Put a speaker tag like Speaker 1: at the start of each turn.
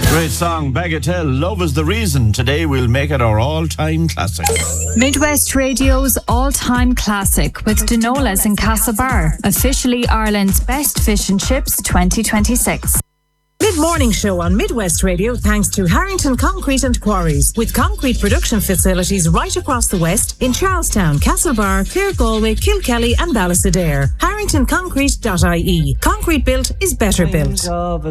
Speaker 1: Great song, Bagatelle, Love is the Reason. Today we'll make it our all-time classic.
Speaker 2: Midwest Radio's all-time classic with Denola's in Castlebar, officially Ireland's best fish and chips 2026.
Speaker 3: Mid-morning show on Midwest Radio thanks to Harrington Concrete and Quarries, with concrete production facilities right across the west in Charlestown, Castlebar, Clare, Galway, Kilkelly and Ballysadare. HarringtonConcrete.ie. Concrete built is better built.